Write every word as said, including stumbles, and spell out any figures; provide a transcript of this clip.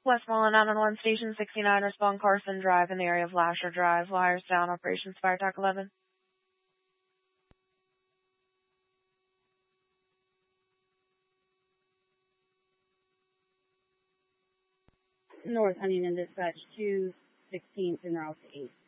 Westmoreland nine one one Station sixty-nine, respond Carson Drive in the area of Lasher Drive. Wires down, operations Fire Talk eleven. North Huntington Dispatch two sixteenth and route to eight.